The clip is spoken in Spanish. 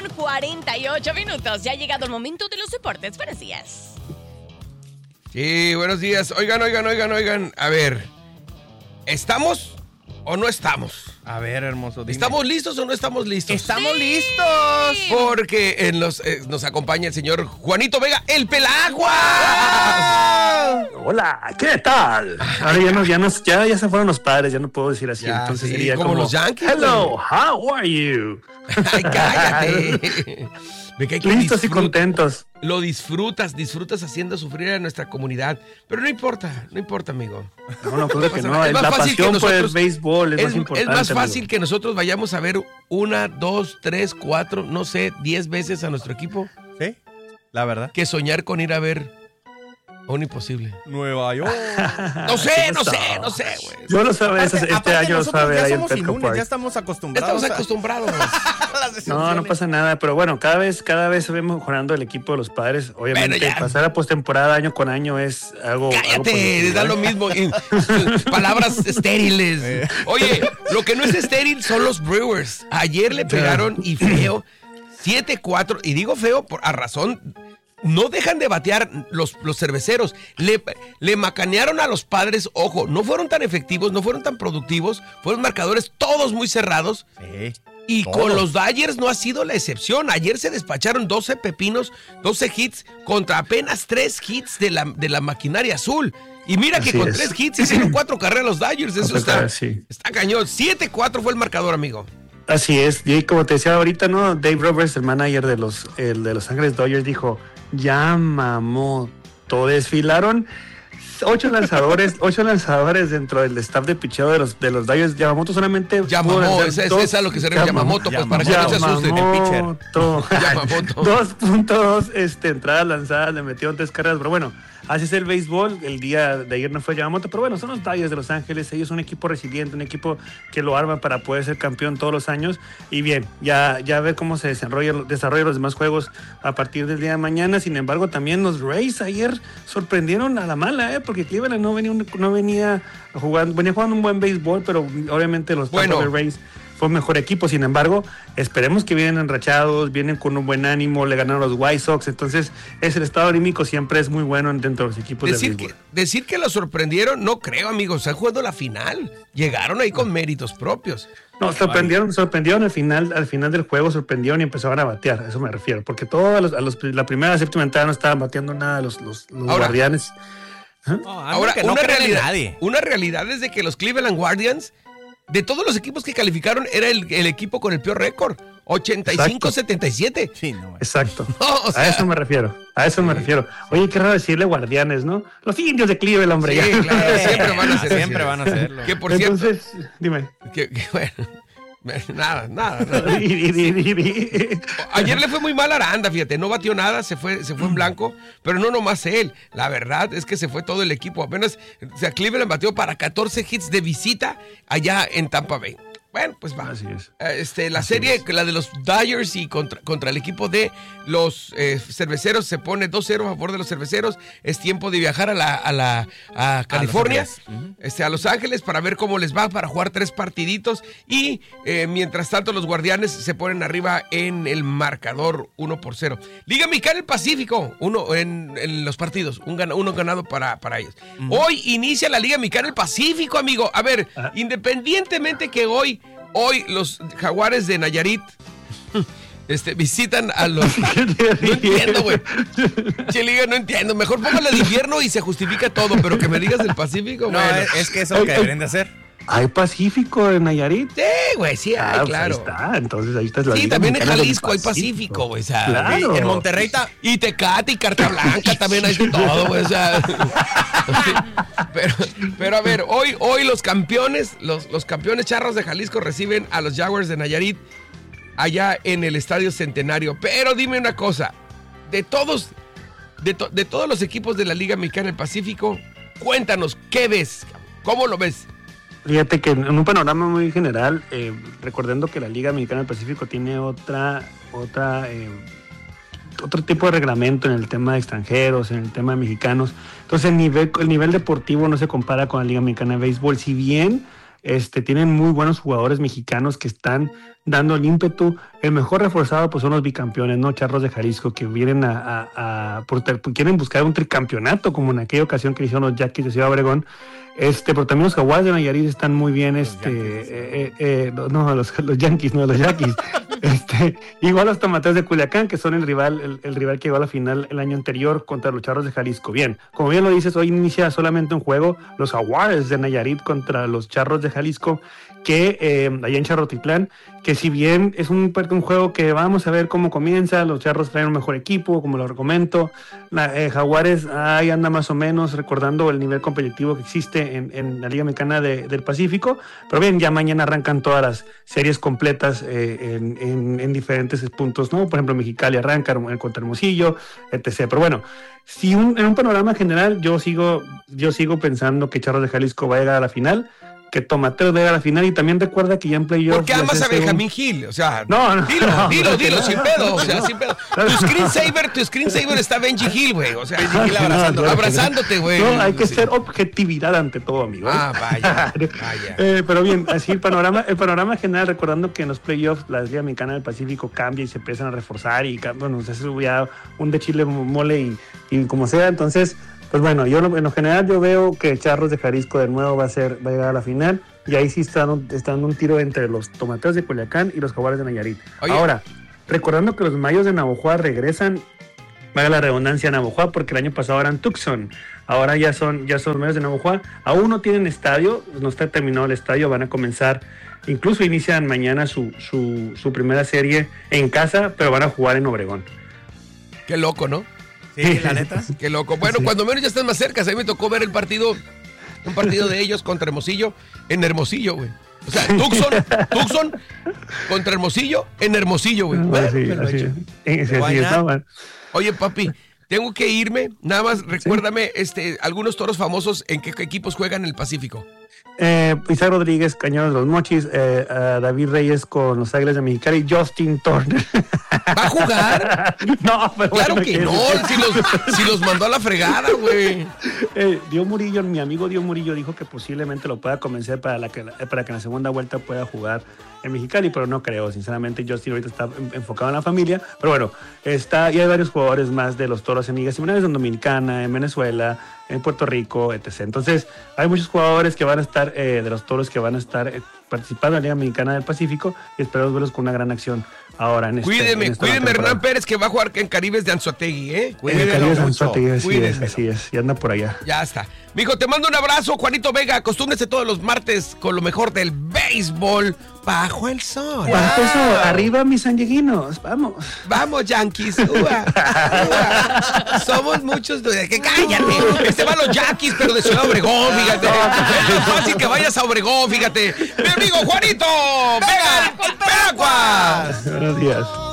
9:48. Ya ha llegado el momento de los deportes. Buenos días. Sí, buenos días. Oigan. A ver, ¿estamos o no estamos? A ver, hermoso, dime. ¿Estamos listos o no estamos listos? ¡Estamos listos! Porque nos acompaña el señor Juanito Vega, el Pelagua. Hola, ¿qué tal? Ahora ya se fueron los padres, ya no puedo decir así. Ya, entonces sí, sería como los Yankees. Hello, how are you? Ay, cállate. Me cae que Listos y contentos. Lo disfrutas haciendo sufrir a nuestra comunidad. Pero no importa, amigo. No, claro que no. Es más La fácil pasión que por el nosotros- béisbol es más importante. Es más fácil amigo. que nosotros vayamos a ver 1, 2, 3, 4, no sé, 10 veces a nuestro equipo ¿Sí? La verdad. que soñar con ir a ver a un imposible. Nueva York. No sé, güey. Yo lo sabía, este año lo sabía ya ahí en somos Petco inmunes, Park. ya estamos acostumbrados. Estamos acostumbrados. a las No decepciones. pasa nada, pero bueno, cada vez se ve mejorando el equipo de los padres. Obviamente, Bueno, ya. pasar a postemporada año con año es algo. Cállate, positivo, da ¿eh? lo mismo. Palabras estériles. Oye, lo que no es estéril son los Brewers. Ayer le pegaron y feo. 7-4. Y digo feo a razón. No dejan de batear los cerveceros. Le macanearon a los padres. Ojo, no fueron tan efectivos, no fueron tan productivos. Fueron marcadores todos muy cerrados. Sí. Y Todos. con los Dodgers no ha sido la excepción. Ayer se despacharon 12 pepinos, 12 hits contra apenas 3 hits de la maquinaria azul. Y mira que Así con es. 3 hits hicieron 4 carreras los Dodgers. Eso Sí. está cañón. 7-4 fue el marcador, amigo. Así es, y como te decía ahorita, ¿no? Dave Roberts, el manager de los Ángeles Dodgers, dijo, ya mamó, todo desfilaron 8 lanzadores dentro del staff de picheo de los Dodgers. Yamamoto solamente Yamamoto, es a lo que se refiere Yamamoto, pues para que no se asusten. el pitcher. Yamamoto. 2.2 entradas lanzadas, le metieron 3 carreras, pero bueno, así es el béisbol. El día de ayer no fue Yamamoto, pero bueno, son los Dodgers de Los Ángeles. Ellos son un equipo resiliente, un equipo que lo arma para poder ser campeón todos los años. Y bien, ya ver cómo se desarrollan los demás juegos a partir del día de mañana. Sin embargo, también los Rays ayer sorprendieron a la mala, porque Cleveland no venía jugando, venía jugando un buen béisbol, pero obviamente los Tampa Bay Rays fue un mejor equipo. Sin embargo, esperemos que vienen enrachados, vienen con un buen ánimo, le ganaron los White Sox, entonces el estado anímico siempre es muy bueno dentro de los equipos de béisbol. Decir que lo sorprendieron, no creo, amigos. Han jugado la final. Llegaron ahí con méritos propios. No, sorprendieron al final del juego, sorprendieron y empezaron a batear, a eso me refiero, porque todos la primera, séptima entrada no estaban bateando nada los Guardianes. Ahora, una realidad es de que los Cleveland Guardians, de todos los equipos que calificaron, era el equipo con el peor récord. 85-77. Sí, no. Exacto. No, o sea, a eso me refiero. Oye, qué raro decirle Guardianes, ¿no? Los indios de Cleveland, hombre. Sí, ya. claro, siempre van a ser. Siempre van a hacerlo. Que por cierto. Entonces, dime. Bueno, nada. Di. Ayer le fue muy mal a Aranda, fíjate, no batió nada, se fue en blanco, pero no nomás él, la verdad es que se fue todo el equipo, apenas, o sea, Cleveland batió para 14 hits de visita allá en Tampa Bay. Bueno, pues va. Así es. La Así serie, es. la de los Dodgers y contra el equipo de los cerveceros, se pone 2-0 a favor de los cerveceros. Es tiempo de viajar a California, a Los Ángeles, para ver cómo les va, para jugar 3 partiditos. Y mientras tanto, los Guardianes se ponen arriba en el marcador 1-0. Liga Mexicana del Pacífico, uno en los partidos, uno ganado para ellos. Hoy inicia la Liga Mexicana del Pacífico, amigo. A ver, independientemente que hoy los Jaguares de Nayarit visitan a los... No entiendo, güey. Liga, no entiendo. Mejor póngale de invierno y se justifica todo, pero que me digas del Pacífico, No, bueno. es que eso es lo que deberían de hacer. ¿Hay Pacífico en Nayarit? Sí, güey, sí hay, Pues claro. Ahí está, entonces ahí está la Sí, Liga también en Mexicana del Jalisco hay Pacífico, güey, o sea, Claro. En Monterrey y Tecate y Carta Blanca también hay de todo, güey, o sea. Pero a ver, hoy los campeones charros de Jalisco reciben a los Jaguars de Nayarit allá en el Estadio Centenario. Pero dime una cosa, de todos los equipos de la Liga Mexicana del Pacífico, cuéntanos, ¿qué ves? ¿Cómo lo ves? Fíjate que en un panorama muy general, recordando que la Liga Mexicana del Pacífico tiene otro tipo de reglamento en el tema de extranjeros, en el tema de mexicanos. Entonces el nivel deportivo no se compara con la Liga Mexicana de Béisbol. Si bien tienen muy buenos jugadores mexicanos que están dando el ímpetu. El mejor reforzado pues son los bicampeones, ¿no? Charros de Jalisco, que vienen quieren buscar un tricampeonato, como en aquella ocasión que hicieron los Yaquis de Ciudad Obregón. Pero también los Jaguares de Nayarit están muy bien, los Yankees, no, los Yaquis. Igual los Tomateros de Culiacán, que son el rival que llegó a la final el año anterior contra los Charros de Jalisco. Bien, como bien lo dices, hoy inicia solamente un juego, los Jaguares de Nayarit contra los Charros de Jalisco, que allá en Charrotitlán, que si bien es un juego que vamos a ver cómo comienza, los Charros traen un mejor equipo, como lo comento, Jaguares ahí anda más o menos, recordando el nivel competitivo que existe en la Liga Mexicana del Pacífico, pero bien, ya mañana arrancan todas las series completas en diferentes puntos, ¿no? Por ejemplo, Mexicali arranca contra Hermosillo, etc. Pero bueno, en un panorama general, yo sigo pensando que Charros de Jalisco va a llegar a la final, que Tomateros va a llegar a la final, y también recuerda que ya en playoff... ¿Por qué amas a Benjamín Gil? O sea, no, dilo, sin pedo, o sea, sin pedo. Tu screensaver está Benji Gil, güey, o sea, Benji Gil abrazándote, güey. No, hay que ser objetividad ante todo, amigo. Vaya. Pero bien, así el panorama general, recordando que en los playoffs la Liga Mexicana del Pacífico cambia y se empiezan a reforzar, y bueno, se hace ya un de chile mole y como sea, entonces... Pues bueno, yo en lo general yo veo que Charros de Jalisco de nuevo va a llegar a la final, y ahí sí está dando un tiro entre los Tomateros de Culiacán y los Jaguares de Nayarit. Oye. Ahora, recordando que los Mayos de Navojoa regresan, vaya la redundancia, a Navojoa, porque el año pasado eran Tucson, ahora ya son Mayos de Navojoa, aún no tienen estadio, no está terminado el estadio, van a comenzar, incluso inician mañana su primera serie en casa, pero van a jugar en Obregón. Qué loco, ¿no? Sí, la neta. Qué loco. Bueno, sí. Cuando menos ya están más cerca. A mí me tocó ver un partido de ellos contra Hermosillo, en Hermosillo, güey. O sea, Tucson contra Hermosillo, en Hermosillo, güey. Oye, papi, tengo que irme. Nada más recuérdame, algunos toros famosos, ¿en qué equipos juegan en el Pacífico? Isaac Rodríguez, Cañones de los Mochis, David Reyes con los Águilas de Mexicali, Justin Turner. ¿Va a jugar? No, pero claro que no, si los mandó a la fregada, güey. Dio Murillo, mi amigo Dio Murillo, dijo que posiblemente lo pueda convencer para que en la segunda vuelta pueda jugar en Mexicali, pero no creo, sinceramente. Justin ahorita está enfocado en la familia, pero bueno, y hay varios jugadores más de los Toros en Ligas Similares, en Dominicana, en Venezuela, en Puerto Rico, etc. Entonces, hay muchos jugadores que van a estar, de los Toros, que van a estar participando en la Liga Mexicana del Pacífico, y esperamos verlos con una gran acción ahora en Cuídeme, Hernán Pérez, que va a jugar en Caribes de Anzoátegui, ¿eh? Caribes de Anzoátegui, así es, y anda por allá. Ya está. Mijo, te mando un abrazo, Juanito Vega. Acostúmbrese todos los martes con lo mejor del béisbol bajo el sol. Bajo el sol, arriba mis sanguinos, vamos. Vamos, Yankees. Somos muchos. Que cállate. Va a los Yankees, pero de Ciudad Obregón, fíjate. Es más fácil que vayas a Obregón, fíjate. Mi amigo Juanito Vega, Peraguas. Buenos días.